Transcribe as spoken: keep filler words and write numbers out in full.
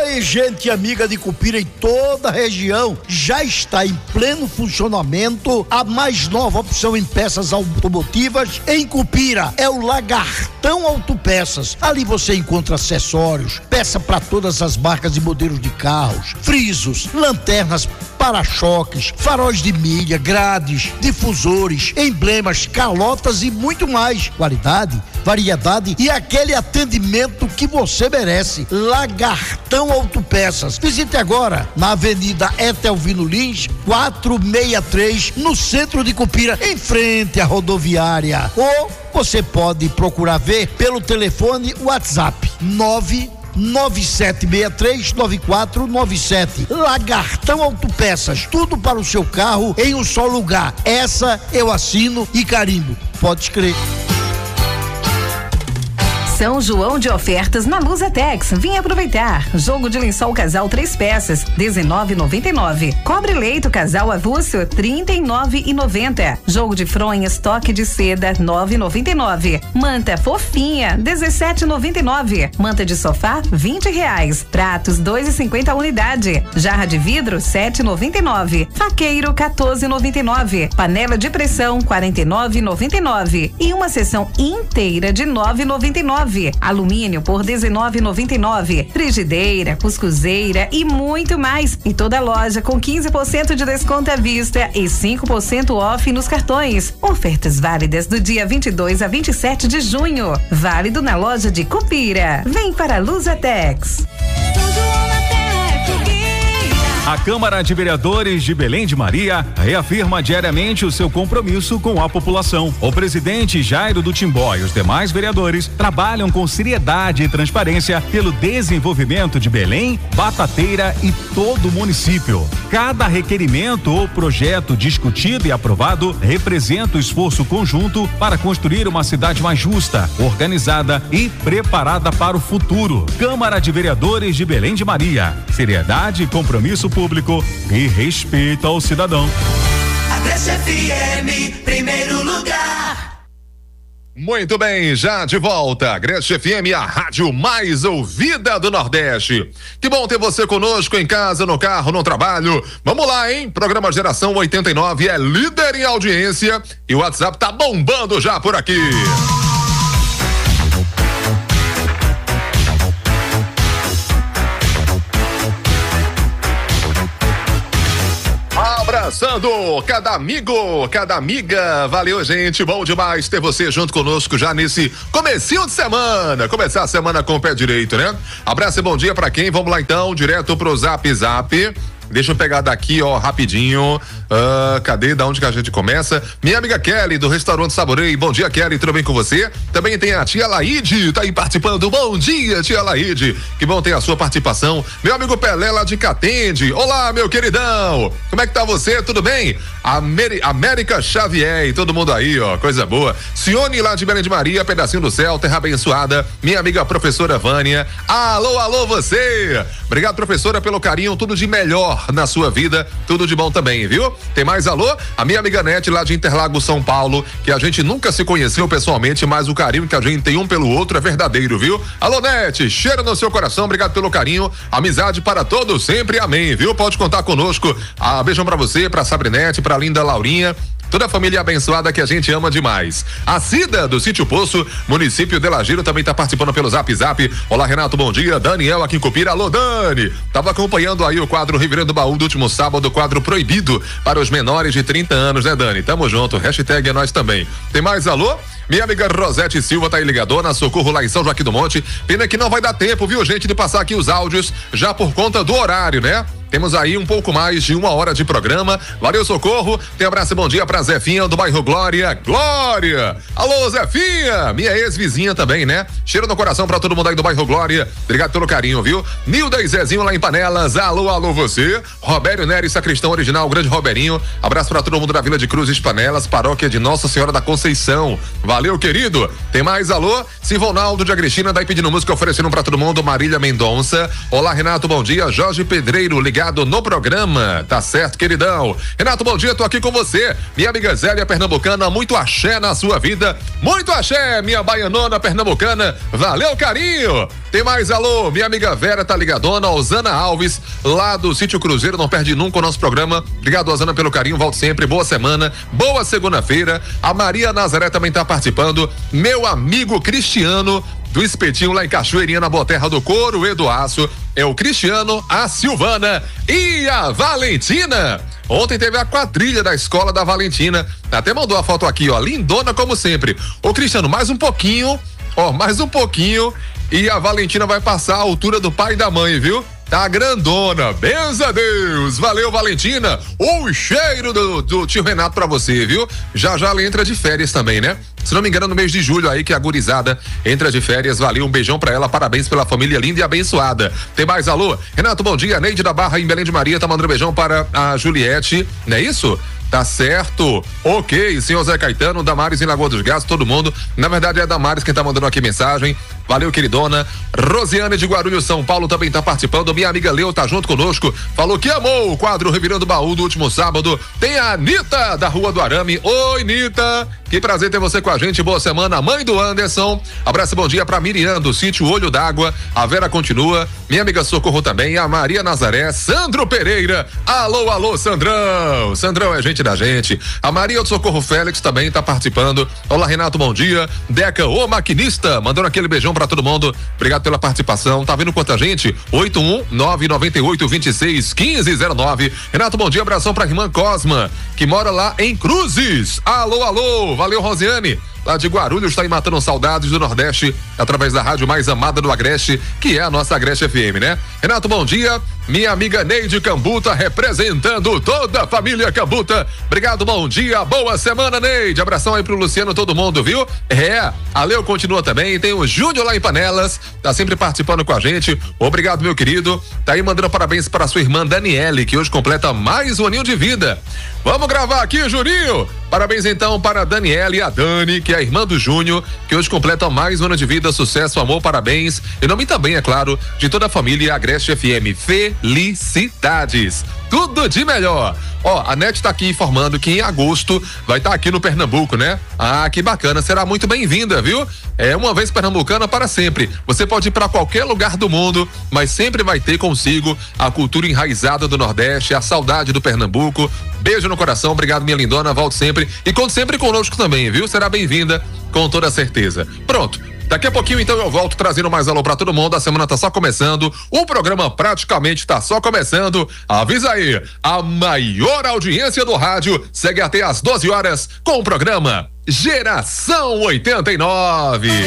Oi, gente amiga de Cupira e toda a região, já está em pleno funcionamento a mais nova opção em peças automotivas em Cupira, é o Lagartão Autopeças. Ali você encontra acessórios, peça para todas as marcas e modelos de carros, frisos, lanternas, para-choques, faróis de milha, grades, difusores, emblemas, calotas e muito mais. Qualidade, variedade e aquele atendimento que você merece. Lagartão Autopeças. Visite agora na Avenida Etelvino Lins, quatrocentos e sessenta e três, no centro de Cupira, em frente à rodoviária. Ou você pode procurar ver pelo telefone WhatsApp nove nove sete seis três nove quatro nove sete. Lagartão Autopeças, tudo para o seu carro em um só lugar. Essa eu assino e carimbo. Pode escrever. São João de ofertas na Luzatex. Vim aproveitar. Jogo de lençol casal três peças, dezenove e noventa e nove. Cobre leito casal avulso, trinta e nove e noventa. Jogo de fronhas toque de seda, nove e noventa e nove. Manta fofinha, dezessete e noventa e nove. Manta de sofá, vinte reais. Pratos, dois e cinquenta a unidade. Jarra de vidro, sete e noventa e nove. Faqueiro, quatorze e noventa e nove. Panela de pressão, quarenta e nove e noventa e nove. E uma seção inteira de nove e noventa e nove. Alumínio por dezenove e noventa e nove. Frigideira, cuscuzeira e muito mais. E toda loja com quinze por cento de desconto à vista e cinco por cento off nos cartões. Ofertas válidas do dia vinte e dois a vinte e sete de junho. Válido na loja de Cupira. Vem para a Luzatex. A Câmara de Vereadores de Belém de Maria reafirma diariamente o seu compromisso com a população. O presidente Jairo do Timbó e os demais vereadores trabalham com seriedade e transparência pelo desenvolvimento de Belém, Batateira e todo o município. Cada requerimento ou projeto discutido e aprovado representa o esforço conjunto para construir uma cidade mais justa, organizada e preparada para o futuro. Câmara de Vereadores de Belém de Maria. Seriedade, compromisso público e respeito ao cidadão. Agreste F M, primeiro lugar. Muito bem, já de volta. Agreste F M, a rádio mais ouvida do Nordeste. Que bom ter você conosco em casa, no carro, no trabalho. Vamos lá, hein? Programa Geração oitenta e nove é líder em audiência e o WhatsApp tá bombando já por aqui. Abraçando cada amigo, cada amiga, valeu gente, bom demais ter você junto conosco já nesse comecinho de semana, começar a semana com o pé direito, né? Abraço e bom dia pra quem, vamos lá então, direto pro Zap Zap. Deixa eu pegar daqui, ó, rapidinho. Uh, cadê? Da onde que a gente começa? Minha amiga Kelly, do Restaurante Saborei. Bom dia, Kelly, tudo bem com você? Também tem a tia Laide, tá aí participando. Bom dia, tia Laide. Que bom ter a sua participação. Meu amigo Pelé, lá de Catende. Olá, meu queridão. Como é que tá você? Tudo bem? Ameri- América Xavier e todo mundo aí, ó, coisa boa. Cione, lá de Belém de Maria, pedacinho do céu, terra abençoada. Minha amiga professora Vânia. Alô, alô, você. Obrigado, professora, pelo carinho, tudo de melhor na sua vida, tudo de bom também, viu? Tem mais alô? A minha amiga Nete lá de Interlagos, São Paulo, que a gente nunca se conheceu pessoalmente, mas o carinho que a gente tem um pelo outro é verdadeiro, viu? Alô, Nete, cheiro no seu coração, obrigado pelo carinho, amizade para todos sempre, amém, viu? Pode contar conosco. Ah, beijão pra você, pra Sabrinete, pra linda Laurinha, toda a família abençoada que a gente ama demais. A Cida do Sítio Poço, município de Lajeiro, também tá participando pelo Zap Zap. Olá, Renato, bom dia. Daniel aqui em Cupira. Alô, Dani. Tava acompanhando aí o quadro Revirando Baú do último sábado, quadro proibido para os menores de trinta anos, né, Dani? Tamo junto. Hashtag é nós também. Tem mais alô? Minha amiga Rosete Silva tá aí ligadona, Socorro lá em São Joaquim do Monte. Pena que não vai dar tempo, viu, gente, de passar aqui os áudios já por conta do horário, né? Temos aí um pouco mais de uma hora de programa. Valeu, Socorro. Tem abraço e bom dia pra Zefinha do bairro Glória. Glória! Alô, Zefinha! Minha ex-vizinha também, né? Cheiro no coração pra todo mundo aí do bairro Glória. Obrigado pelo carinho, viu? Nilda e Zezinho lá em Panelas. Alô, alô, você. Robério Nery, sacristão original, grande Roberinho. Abraço pra todo mundo da Vila de Cruzes, Panelas, paróquia de Nossa Senhora da Conceição. Valeu, querido. Tem mais alô? Sivonaldo de Agristina, daí pedindo música, oferecendo pra todo mundo. Marília Mendonça. Olá, Renato, bom dia. Jorge Pedreiro, ligado ligado no programa. Tá certo, queridão. Renato, bom dia, tô aqui com você. Minha amiga Zélia Pernambucana, muito axé na sua vida. Muito axé, minha baianona pernambucana. Valeu, carinho. Tem mais alô, minha amiga Vera tá ligadona, Osana Alves, lá do Sítio Cruzeiro, não perde nunca o nosso programa. Obrigado, Osana, pelo carinho, volto sempre. Boa semana, boa segunda-feira. A Maria Nazaré também tá participando. Meu amigo Cristiano, do Espetinho lá em Cachoeirinha, na Boa Terra do Couro, Eduaço, é o Cristiano, a Silvana e a Valentina. Ontem teve a quadrilha da escola da Valentina, até mandou a foto aqui, ó, lindona como sempre. Ô Cristiano, mais um pouquinho, ó, mais um pouquinho e a Valentina vai passar a altura do pai e da mãe, viu? Tá grandona, benza a Deus, valeu Valentina, o cheiro do, do tio Renato pra você, viu? Já já ela entra de férias também, né? Se não me engano, no mês de julho aí que a gurizada entra de férias, valeu, um beijão pra ela, parabéns pela família linda e abençoada. Tem mais alô? Renato, bom dia, Neide da Barra em Belém de Maria tá mandando um beijão para a Juliette, não é isso? Tá certo, ok, senhor Zé Caetano, Damares em Lagoa dos Gatos, todo mundo, na verdade é a Damares quem tá mandando aqui mensagem, valeu queridona. Rosiane de Guarulhos, São Paulo também tá participando, minha amiga Leo tá junto conosco, falou que amou o quadro Revirando o Baú do último sábado. Tem a Nita da Rua do Arame, oi Nita, que prazer ter você com a gente, boa semana, mãe do Anderson, abraço, bom dia pra Miriam do sítio Olho d'Água, a Vera continua, minha amiga Socorro também, a Maria Nazaré, Sandro Pereira, alô, alô Sandrão, Sandrão é gente da gente, a Maria do Socorro Félix também tá participando, olá Renato, bom dia, Deca, o maquinista, mandando aquele beijão pra todo mundo, obrigado pela participação, tá vendo quanta gente? oito um nove nove oito dois seis um cinco zero nove, Renato, bom dia, abração pra irmã Cosma, que mora lá em Cruzes, alô, alô, valeu Rosiane, lá de Guarulhos, está aí matando saudades do Nordeste, através da rádio mais amada do Agreste, que é a nossa Agreste F M, né? Renato, bom dia, minha amiga Neide Cambuta, representando toda a família Cambuta, obrigado, bom dia, boa semana Neide, abração aí pro Luciano, todo mundo, viu? É, a Leo continua também, tem o Júnior lá em Panelas, tá sempre participando com a gente, obrigado meu querido, tá aí mandando parabéns para sua irmã Daniele, que hoje completa mais um aninho de vida. Vamos gravar aqui, Juninho, parabéns então para a Daniele e a Dani, que é a irmã do Júnior, que hoje completa mais um ano de vida, sucesso, amor, parabéns, em nome também, é claro, de toda a família Agreste F M, felicidades, tudo de melhor. Ó, a Nete tá aqui informando que em agosto vai estar tá aqui no Pernambuco, né? Ah, que bacana, será muito bem-vinda, viu? É uma vez pernambucana para sempre. Você pode ir para qualquer lugar do mundo, mas sempre vai ter consigo a cultura enraizada do Nordeste, a saudade do Pernambuco. Beijo no coração, obrigado minha lindona, volto sempre e conte sempre conosco também, viu? Será bem-vinda com toda certeza. Pronto. Daqui a pouquinho, então, eu volto trazendo mais alô pra todo mundo. A semana tá só começando. O programa praticamente tá só começando. Avisa aí, a maior audiência do rádio segue até às doze horas com o programa Geração oitenta e nove.